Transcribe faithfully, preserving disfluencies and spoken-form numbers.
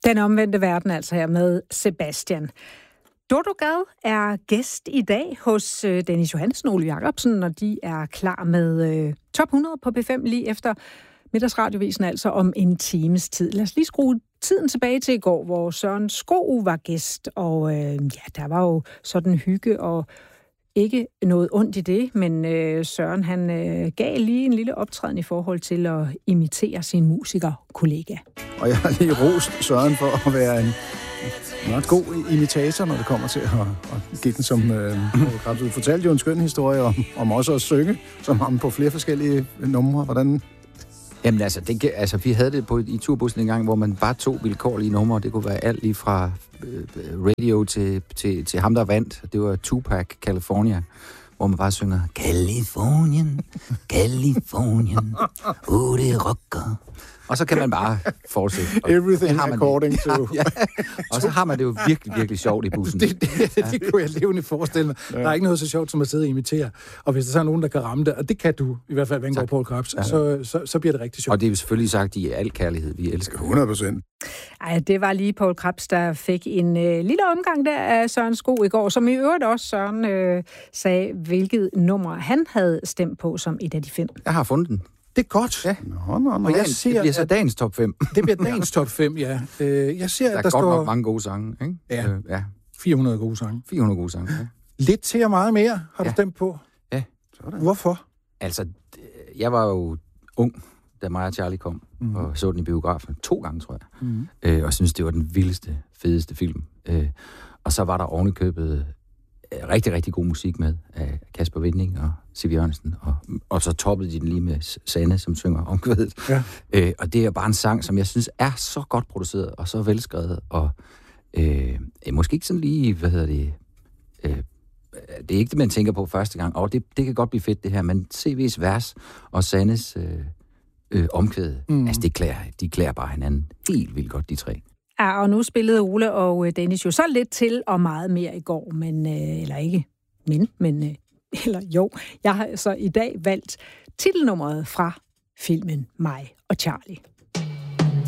Den omvendte verden altså her med Sebastian. Dodo Gad er gæst i dag hos Dennis Johansen og Ole Jacobsen, og de er klar med øh, top hundrede på P fem lige efter middagsradiovisen, altså om en times tid. Lad os lige skrue tiden tilbage til i går, hvor Søren Sko var gæst, og øh, ja, der var jo sådan hygge og ikke noget ondt i det, men øh, Søren han øh, gav lige en lille optræden i forhold til at imitere sin musikerkollega. Og jeg har lige rost Søren for at være en meget god imitator, når det kommer til at, at give den som... Øh, du fortalte jo en skøn historie om, om også at synge, som ham på flere forskellige numre. Hvordan... Jamen altså, det, altså, vi havde det på, i turbussen en gang, hvor man bare tog vilkårlige numre. Det kunne være alt lige fra øh, radio til, til, til ham, der vandt. Det var Tupac, California, hvor man bare synger Californien, Californien, oh, det rocker. Og så kan man bare fortsætte. Everything according to... Ja, ja. Og så har man det jo virkelig, virkelig sjovt i bussen. det, det, det, det kunne jeg levende forestille mig. Ja. Der er ikke noget så sjovt som at sidde og imitere. Og hvis der så er nogen, der kan ramme det, og det kan du, i hvert fald, Vengård Poul Krebs, ja. så, så, så bliver det rigtig sjovt. Og det er jo selvfølgelig sagt i al kærlighed, vi elsker. hundrede procent. Ej, det var lige Poul Krebs, der fik en øh, lille omgang der af Søren Sko i går, som i øvrigt også Søren øh, sagde, hvilket nummer han havde stemt på som et af de fem. Jeg har fundet den. Det er godt. Ja. Nå, nå, nå. Og jeg ser, det bliver så dagens top fem. Det bliver dagens top fem, ja. Øh, jeg ser, der er der godt står... nok mange gode sange, ikke? Ja. Øh, ja. fire hundrede gode sange. fire hundrede gode sange, ja. Lidt til og meget mere har ja. du stemt på. Ja. Sådan. Hvorfor? Altså, jeg var jo ung, da mig og Charlie kom, mm. og så den i biografen to gange, tror jeg. Mm. Øh, og synes det var den vildeste, fedeste film. Øh, og så var der ovenikøbet rigtig, rigtig god musik med af Kasper Winding og Siv Jørgensen, og, og så toppede de den lige med Sanne, som synger omkvædet. Ja. Øh, og det er bare en sang, som jeg synes er så godt produceret, og så velskrevet, og øh, måske ikke sådan lige, hvad hedder det, øh, det er ikke det, man tænker på første gang, og det, det kan godt blive fedt det her, men C V's vers og Sannes øh, øh, omkvæd, mm. altså det klæder, de klæder bare hinanden helt vildt godt, de tre. Ja, og nu spillede Ole og Dennis jo så lidt til og meget mere i går, men, øh, eller ikke, men, men, øh, eller jo, jeg har så i dag valgt titelnummeret fra filmen Mig og Charlie.